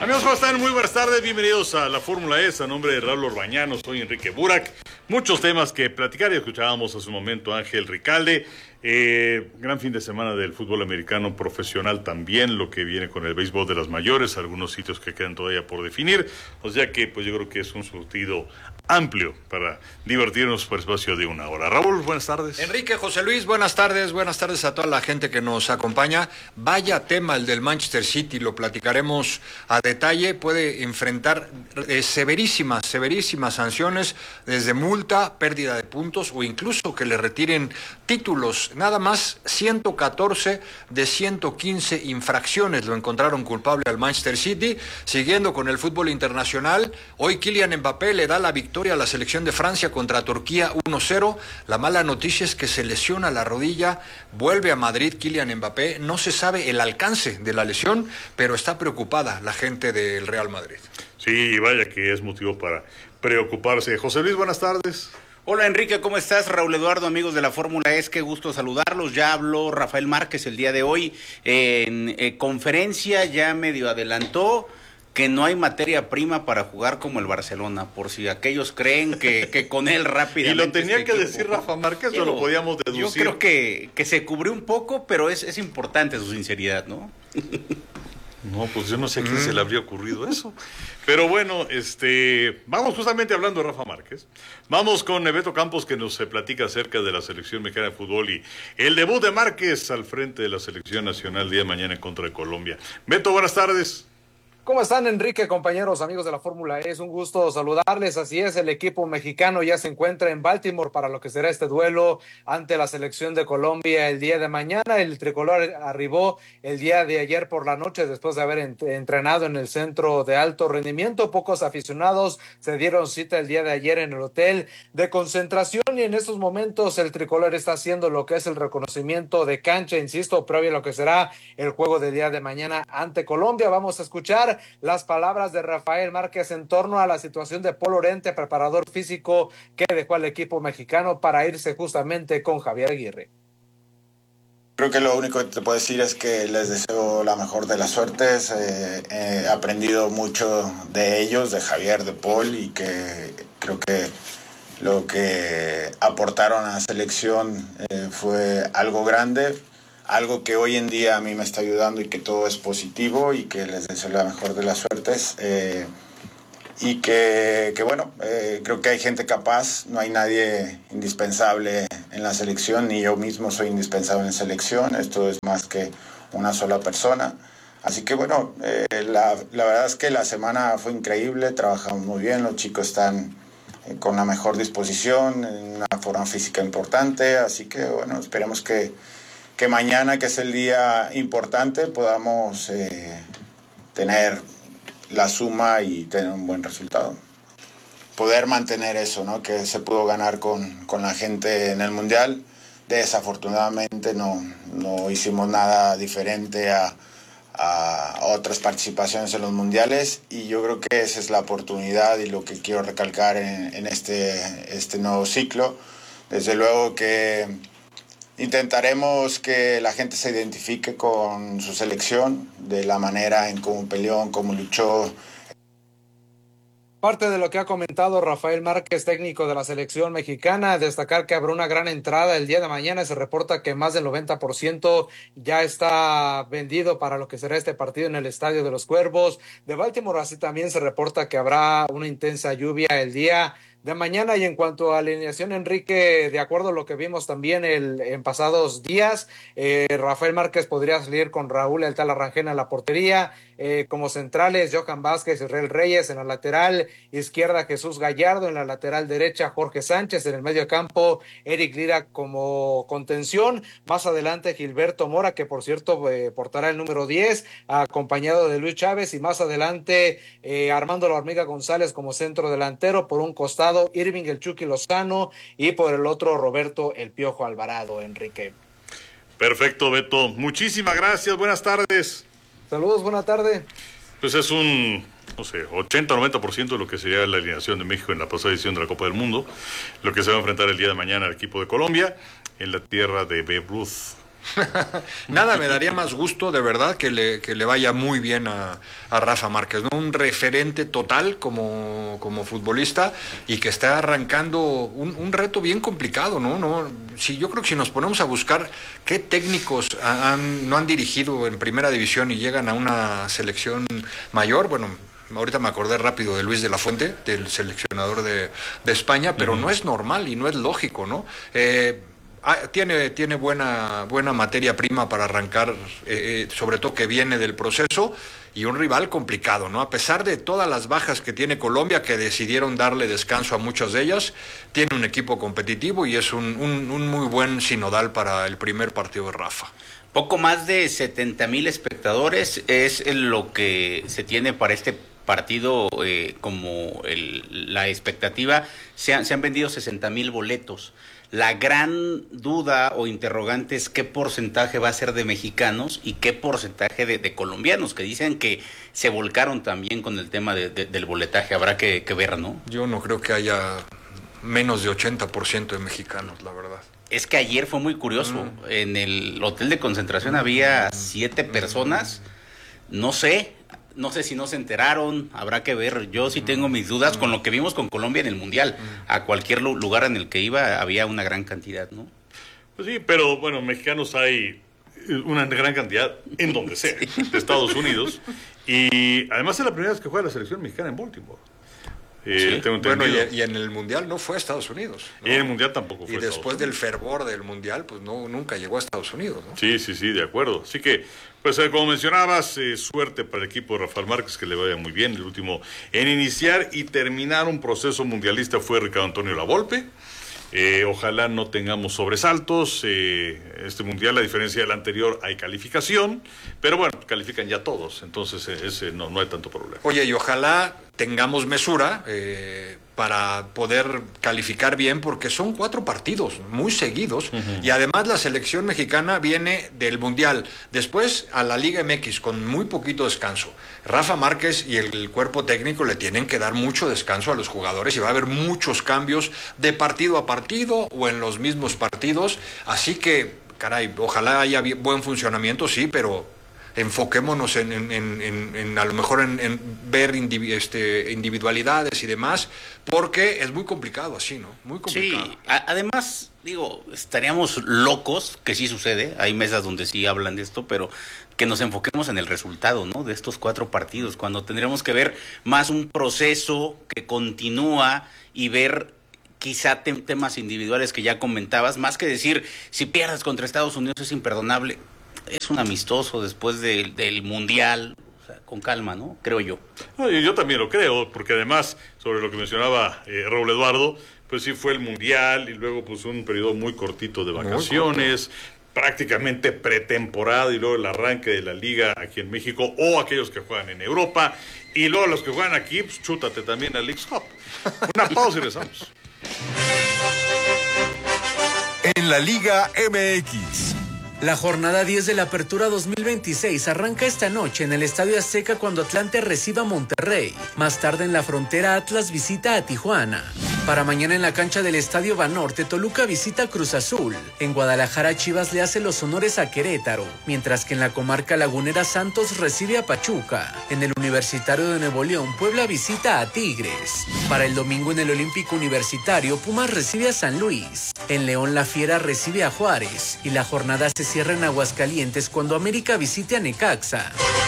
Amigos, ¿cómo están? Muy buenas tardes, bienvenidos a la Fórmula E. A nombre de Raúl Orbañano, soy Enrique Burak. Muchos temas que platicar y escuchábamos hace un momento a Ángel Ricalde. Gran fin de semana del fútbol americano profesional también, lo que viene con el béisbol de las mayores, algunos sitios que quedan todavía por definir. O sea que pues yo creo que es un surtido amplio para divertirnos por espacio de una hora. Raúl, buenas tardes. Enrique, José Luis, buenas tardes a toda la gente que nos acompaña. Vaya tema el del Manchester City, lo platicaremos a detalle. Puede enfrentar severísimas sanciones, desde multa, pérdida de puntos o incluso que le retiren títulos. Nada más 114 de 115 infracciones lo encontraron culpable al Manchester City. Siguiendo con el fútbol internacional, hoy Kylian Mbappé le da la victoria a la selección de Francia contra Turquía 1-0. La mala noticia es que se lesiona la rodilla, vuelve a Madrid Kylian Mbappé. No se sabe el alcance de la lesión, pero está preocupada la gente del Real Madrid. Sí, vaya que es motivo para preocuparse. José Luis, buenas tardes. Hola Enrique, ¿cómo estás? Raúl Eduardo, amigos de la Fórmula E, qué gusto saludarlos. Ya habló Rafael Márquez el día de hoy en conferencia, ya medio adelantó que no hay materia prima para jugar como el Barcelona, por si aquellos creen que con él rápidamente... Y lo tenía que decir Rafa Márquez, o lo podíamos deducir. Yo creo que se cubrió un poco, pero es importante su sinceridad, ¿no? No, pues yo no sé a quién se le habría ocurrido eso. Pero bueno, vamos justamente hablando de Rafa Márquez. Vamos con Beto Campos, que nos platica acerca de la selección mexicana de fútbol y el debut de Márquez al frente de la selección nacional el día de mañana en contra de Colombia. Beto, buenas tardes. ¿Cómo están, Enrique, compañeros, amigos de la Fórmula E? Es un gusto saludarles. Así es, el equipo mexicano ya se encuentra en Baltimore para lo que será este duelo ante la selección de Colombia el día de mañana. El tricolor arribó el día de ayer por la noche después de haber entrenado en el centro de alto rendimiento. Pocos aficionados se dieron cita el día de ayer en el hotel de concentración y en estos momentos el tricolor está haciendo lo que es el reconocimiento de cancha, insisto, previo a lo que será el juego del día de mañana ante Colombia. Vamos a escuchar las palabras de Rafael Márquez en torno a la situación de Paul Llorente, preparador físico que dejó al equipo mexicano para irse justamente con Javier Aguirre. Creo que lo único que te puedo decir es que les deseo la mejor de las suertes. He aprendido mucho de ellos, de Javier, de Paul, y que creo que lo que aportaron a la selección fue algo grande. Algo que hoy en día a mí me está ayudando y que todo es positivo y que les deseo la mejor de las suertes. Y que bueno, creo que hay gente capaz, no hay nadie indispensable en la selección, ni yo mismo soy indispensable en selección, esto es más que una sola persona. Así que bueno, la verdad es que la semana fue increíble, trabajamos muy bien, los chicos están con la mejor disposición, en una forma física importante, así que bueno, esperemos que mañana, que es el día importante, podamos tener la suma y tener un buen resultado. Poder mantener eso, ¿no? Que se pudo ganar con la gente en el Mundial. Desafortunadamente no hicimos nada diferente a otras participaciones en los Mundiales y yo creo que esa es la oportunidad y lo que quiero recalcar en este nuevo ciclo. Desde luego que intentaremos que la gente se identifique con su selección, de la manera en cómo peleó, en cómo luchó. Parte de lo que ha comentado Rafael Márquez, técnico de la selección mexicana, destacar que habrá una gran entrada el día de mañana. Se reporta que más del 90% ya está vendido para lo que será este partido en el Estadio de los Cuervos de Baltimore. Así también se reporta que habrá una intensa lluvia el día de mañana. Y en cuanto a alineación, Enrique, de acuerdo a lo que vimos también en pasados días, Rafael Márquez podría salir con Raúl El Tala Rangel en la portería, como centrales Johan Vázquez, Israel Reyes; en la lateral izquierda Jesús Gallardo; en la lateral derecha Jorge Sánchez; en el medio campo Eric Lira como contención; más adelante Gilberto Mora, que por cierto portará el número 10, acompañado de Luis Chávez; y más adelante Armando La Hormiga González como centro delantero; por un costado Irving El Chucky Lozano y por el otro Roberto El Piojo Alvarado. Enrique. Perfecto, Beto. Muchísimas gracias. Buenas tardes. Saludos, buena tarde. Pues es un, 80-90% de lo que sería la alineación de México en la pasada edición de la Copa del Mundo, lo que se va a enfrentar el día de mañana al equipo de Colombia en la tierra de Babe Ruth. Nada me daría más gusto, de verdad, que le vaya muy bien a Rafa Márquez, ¿no? Un referente total como futbolista y que está arrancando un reto bien complicado, ¿no? Sí, yo creo que si nos ponemos a buscar qué técnicos no han dirigido en primera división y llegan a una selección mayor, bueno, ahorita me acordé rápido de Luis de la Fuente, del seleccionador de España, pero no es normal y no es lógico, ¿no? Tiene buena materia prima para arrancar, sobre todo que viene del proceso, y un rival complicado, ¿no? A pesar de todas las bajas que tiene Colombia, que decidieron darle descanso a muchas de ellas, tiene un equipo competitivo y es un muy buen sinodal para el primer partido de Rafa. Poco más de 70,000 espectadores es lo que se tiene para este partido, como la expectativa. Se han vendido 60,000 boletos. La gran duda o interrogante es qué porcentaje va a ser de mexicanos y qué porcentaje de colombianos, que dicen que se volcaron también con el tema del boletaje. Habrá que ver, ¿no? Yo no creo que haya menos de 80% de mexicanos, la verdad. Es que ayer fue muy curioso. En el hotel de concentración había 7 personas. No sé si no se enteraron, habrá que ver. Yo sí tengo mis dudas con lo que vimos con Colombia en el Mundial. A cualquier lugar en el que iba había una gran cantidad, ¿no? Pues sí, pero bueno, mexicanos hay una gran cantidad en donde sea, de Estados Unidos. Y además es la primera vez que juega la selección mexicana en Baltimore. Sí. Tengo entendido. Bueno, y en el Mundial no fue a Estados Unidos, ¿no? Y en el Mundial tampoco fue. Y después del fervor del Mundial, pues nunca llegó a Estados Unidos, ¿no? Sí, de acuerdo. Así que, pues como mencionabas, suerte para el equipo de Rafael Márquez, que le vaya muy bien. El último en iniciar y terminar un proceso mundialista fue Ricardo Antonio Lavolpe. Ojalá no tengamos sobresaltos. Este mundial, a diferencia del anterior, hay calificación, pero bueno, califican ya todos, entonces no hay tanto problema. Oye, y ojalá tengamos mesura para poder calificar bien, porque son 4 partidos muy seguidos, y además la selección mexicana viene del Mundial, después a la Liga MX con muy poquito descanso. Rafa Márquez y el cuerpo técnico le tienen que dar mucho descanso a los jugadores y va a haber muchos cambios de partido a partido o en los mismos partidos, así que, caray, ojalá haya buen funcionamiento, sí, pero enfoquémonos en a lo mejor en ver individualidades y demás, porque es muy complicado así, ¿no? Muy complicado. Sí, además, estaríamos locos, que sí sucede, hay mesas donde sí hablan de esto, pero que nos enfoquemos en el resultado, ¿no? De estos 4 partidos, cuando tendríamos que ver más un proceso que continúa y ver quizá temas individuales que ya comentabas, más que decir, si pierdes contra Estados Unidos es imperdonable. Es un amistoso después del Mundial, o sea, con calma, ¿no? Creo yo. No, yo también lo creo, porque además, sobre lo que mencionaba Raúl Eduardo, pues sí fue el Mundial y luego pues un periodo muy cortito de vacaciones, prácticamente pretemporada y luego el arranque de la liga aquí en México o aquellos que juegan en Europa y luego los que juegan aquí, pues chútate también a Leagues Cup. Una pausa y regresamos. En la Liga MX. La jornada 10 de la Apertura 2026 arranca esta noche en el Estadio Azteca cuando Atlante reciba a Monterrey. Más tarde en la frontera, Atlas visita a Tijuana. Para mañana en la cancha del Estadio Banorte, Toluca visita a Cruz Azul. En Guadalajara, Chivas le hace los honores a Querétaro, mientras que en la comarca lagunera, Santos recibe a Pachuca. En el Universitario de Nuevo León, Puebla visita a Tigres. Para el domingo en el Olímpico Universitario, Pumas recibe a San Luis. En León, La Fiera recibe a Juárez. Y la jornada se cierra en Aguascalientes cuando América visite a Necaxa.